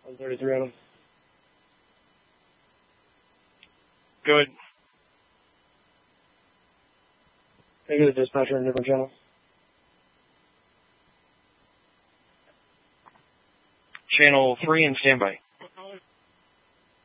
133 on him. Good. Thank you, the dispatcher on a different channel. Channel 3 and standby.